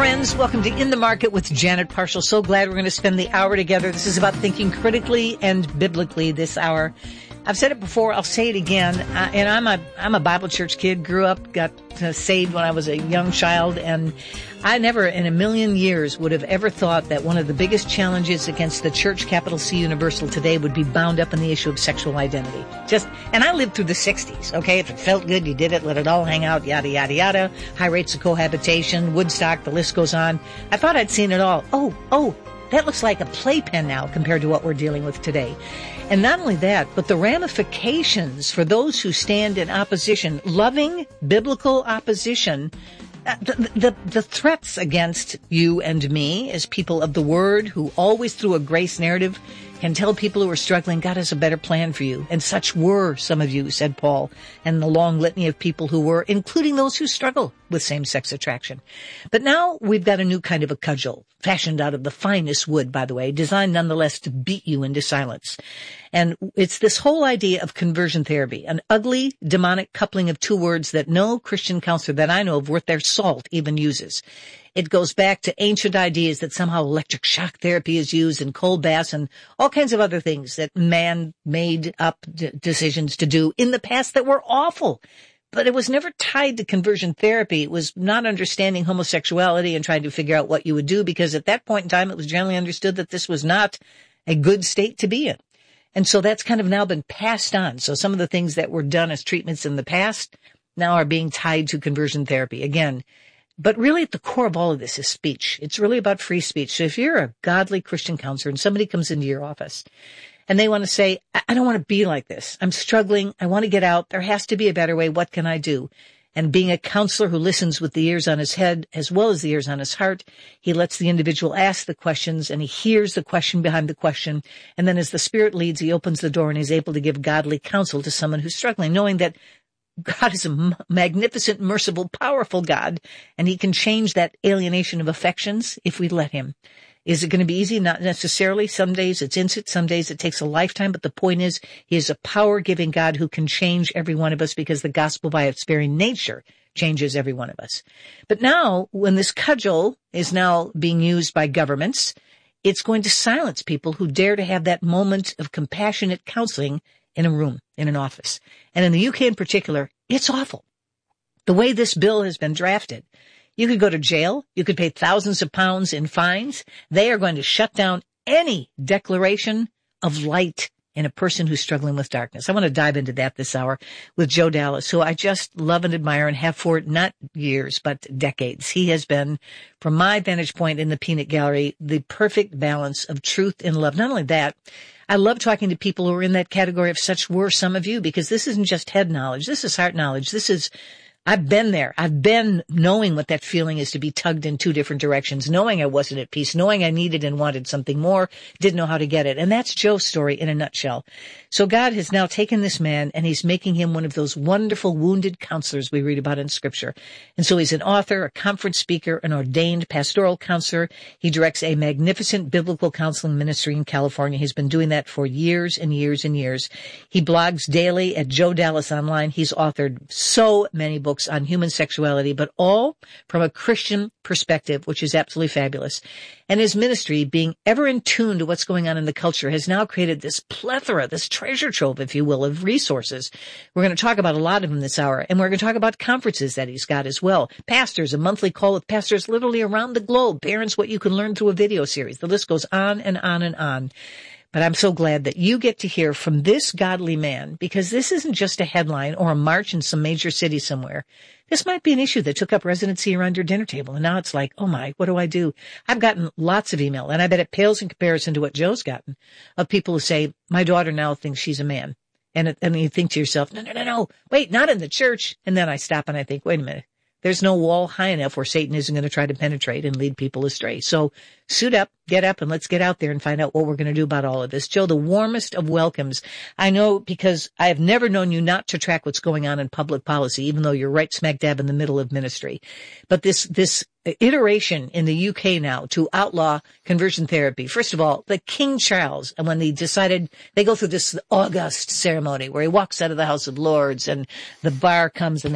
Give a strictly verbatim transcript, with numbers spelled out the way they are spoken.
friends. Welcome to In the Market with Janet Parshall. So glad we're going to spend the hour together. This is about thinking critically and biblically this hour. I've said it before. I'll say it again. Uh, and I'm a I'm a Bible church kid. Grew up, got uh, saved when I was a young child, and I never in a million years would have ever thought that one of the biggest challenges against the church, capital C Universal today, would be bound up in the issue of sexual identity. Just, and I lived through the sixties, okay? If it felt good, you did it, let it all hang out, yada, yada, yada. High rates of cohabitation, Woodstock, the list goes on. I thought I'd seen it all. Oh, oh, that looks like a playpen now compared to what we're dealing with today. And not only that, but the ramifications for those who stand in opposition, loving biblical opposition, uh, the, the, the threats against you and me as people of the Word who always through a grace narrative can tell people who are struggling, God has a better plan for you. And such were some of you, said Paul, and the long litany of people who were, including those who struggle with same-sex attraction. But now we've got a new kind of a cudgel, fashioned out of the finest wood, by the way, designed nonetheless to beat you into silence. And it's this whole idea of conversion therapy, an ugly, demonic coupling of two words that no Christian counselor that I know of worth their salt even uses. It goes back to ancient ideas that somehow electric shock therapy is used and cold baths and all kinds of other things that man made up d- decisions to do in the past that were awful. But it was never tied to conversion therapy. It was not understanding homosexuality and trying to figure out what you would do, because at that point in time, it was generally understood that this was not a good state to be in. And so that's kind of now been passed on. So some of the things that were done as treatments in the past now are being tied to conversion therapy. Again, but really at the core of all of this is speech. It's really about free speech. So if you're a godly Christian counselor and somebody comes into your office and they want to say, I don't want to be like this. I'm struggling. I want to get out. There has to be a better way. What can I do? And being a counselor who listens with the ears on his head as well as the ears on his heart, he lets the individual ask the questions and he hears the question behind the question. And then as the Spirit leads, he opens the door and he's able to give godly counsel to someone who's struggling, knowing that God is a magnificent, merciful, powerful God, and he can change that alienation of affections if we let him. Is it going to be easy? Not necessarily. Some days it's instant. Some days it takes a lifetime. But the point is, he is a power-giving God who can change every one of us, because the gospel by its very nature changes every one of us. But now, when this cudgel is now being used by governments, it's going to silence people who dare to have that moment of compassionate counseling in a room, in an office. And in the U K in particular, it's awful. The way this bill has been drafted, you could go to jail. You could pay thousands of pounds in fines. They are going to shut down any declaration of light in a person who's struggling with darkness. I want to dive into that this hour with Joe Dallas, who I just love and admire and have for not years, but decades. He has been, from my vantage point in the peanut gallery, the perfect balance of truth and love. Not only that, I love talking to people who are in that category of such were some of you, because this isn't just head knowledge. This is heart knowledge. This is, I've been there. I've been knowing what that feeling is to be tugged in two different directions, knowing I wasn't at peace, knowing I needed and wanted something more, didn't know how to get it. And that's Joe's story in a nutshell. So God has now taken this man and he's making him one of those wonderful wounded counselors we read about in Scripture. And so he's an author, a conference speaker, an ordained pastoral counselor. He directs a magnificent biblical counseling ministry in California. He's been doing that for years and years and years. He blogs daily at Joe Dallas Online. He's authored so many books on human sexuality, but all from a Christian perspective, which is absolutely fabulous. And his ministry, being ever in tune to what's going on in the culture, has now created this plethora, this treasure trove, if you will, of resources. We're going to talk about a lot of them this hour, and we're going to talk about conferences that he's got as well. Pastors, a monthly call with pastors literally around the globe. Parents, what you can learn through a video series. The list goes on and on and on. But I'm so glad that you get to hear from this godly man, because this isn't just a headline or a march in some major city somewhere. This might be an issue that took up residency around your dinner table, and now it's like, oh my, what do I do? I've gotten lots of email, and I bet it pales in comparison to what Joe's gotten, of people who say, my daughter now thinks she's a man. And, and you think to yourself, no, no, no, no, wait, not in the church. And then I stop and I think, wait a minute. There's no wall high enough where Satan isn't going to try to penetrate and lead people astray. So suit up, get up, and let's get out there and find out what we're going to do about all of this. Joe, the warmest of welcomes. I know, because I have never known you not to track what's going on in public policy, even though you're right smack dab in the middle of ministry. But this, this iteration in the U K now to outlaw conversion therapy. First of all, the King Charles, and when they decided, they go through this august ceremony where he walks out of the House of Lords and the bar comes and